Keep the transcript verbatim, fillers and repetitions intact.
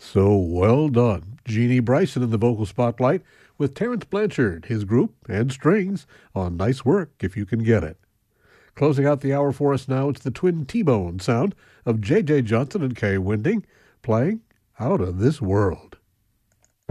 So well done. Jeannie Bryson in the vocal spotlight with Terrence Blanchard, his group, and strings on Nice Work If You Can Get It. Closing out the hour for us now, it's the twin T-Bone sound of J J. Johnson and Kay Winding playing Out of This World.